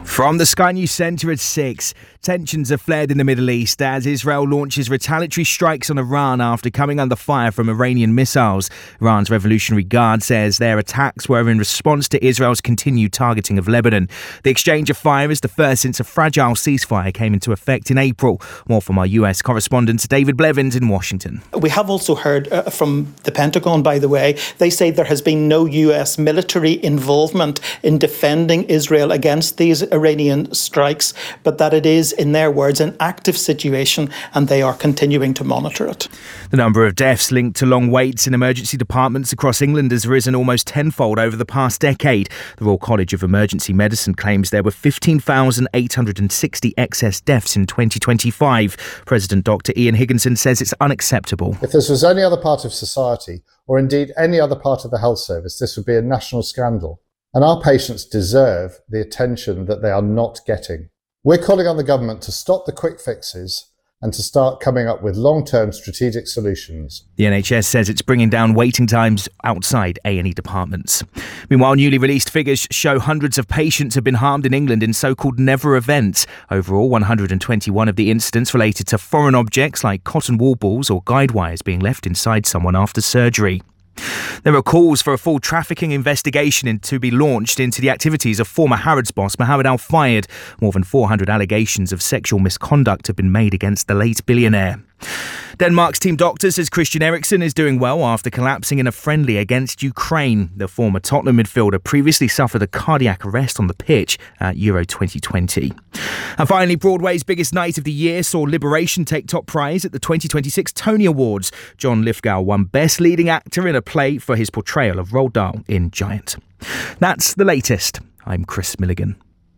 From the Sky News Centre at 6, tensions have flared in the Middle East as Israel launches retaliatory strikes on Iran after coming under fire from Iranian missiles. Iran's Revolutionary Guard says their attacks were in response to Israel's continued targeting of Lebanon. The exchange of fire is the first since a fragile ceasefire came into effect in April. More from our US correspondent David Blevins in Washington. We have also heard from the Pentagon, by the way. They say there has been no US military involvement in defending Israel against these Iranian strikes, but that it is, in their words, an active situation and they are continuing to monitor it. The number of deaths linked to long waits in emergency departments across England has risen almost tenfold over the past decade. The Royal College of Emergency Medicine claims there were 15,860 excess deaths in 2025. President Dr. Ian Higginson says it's unacceptable. If this was any other part of society, or indeed any other part of the health service, this would be a national scandal. And our patients deserve the attention that they are not getting. We're calling on the government to stop the quick fixes and to start coming up with long-term strategic solutions. The NHS says it's bringing down waiting times outside A&E departments. Meanwhile, newly released figures show hundreds of patients have been harmed in England in so-called never events. Overall, 121 of the incidents related to foreign objects like cotton wool balls or guide wires being left inside someone after surgery. There are calls for a full trafficking investigation to be launched into the activities of former Harrods boss Mohammed Al Fayed. More than 400 allegations of sexual misconduct have been made against the late billionaire. Denmark's team doctor says Christian Eriksen is doing well after collapsing in a friendly against Ukraine. The former Tottenham midfielder previously suffered a cardiac arrest on the pitch at Euro 2020. And finally, Broadway's biggest night of the year saw Liberation take top prize at the 2026 Tony Awards. John Lithgow won Best Leading Actor in a Play for his portrayal of Roald Dahl in Giant. That's the latest. I'm Chris Milligan.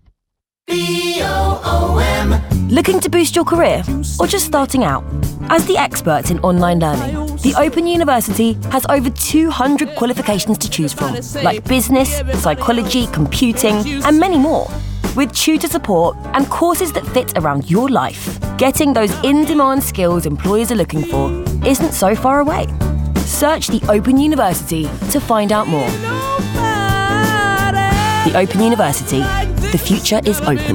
BOOM. Looking to boost your career or just starting out? As the experts in online learning, the Open University has over 200 qualifications to choose from, like business, psychology, computing, and many more. With tutor support and courses that fit around your life, getting those in-demand skills employers are looking for isn't so far away. Search the Open University to find out more. The Open University. The future is open.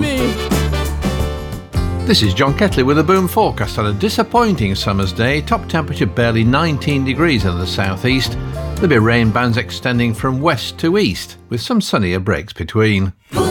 This is John Ketley with a Boom forecast on a disappointing summer's day. Top temperature barely 19 degrees in the southeast. There'll be rain bands extending from west to east with some sunnier breaks between.